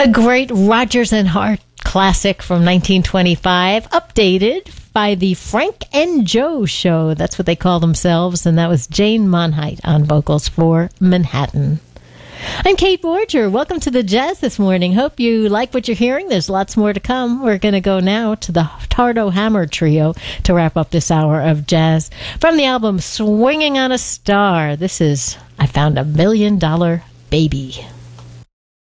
A great Rodgers and Hart classic from 1925, updated by the Frank and Joe Show. That's what they call themselves, and that was Jane Monheit on vocals for Manhattan. I'm Kate Borger. Welcome to the Jazz this morning. Hope you like what you're hearing. There's lots more to come. We're going to go now to the Tardo Hammer Trio to wrap up this hour of jazz. From the album Swinging on a Star, this is I Found $1 Million Baby.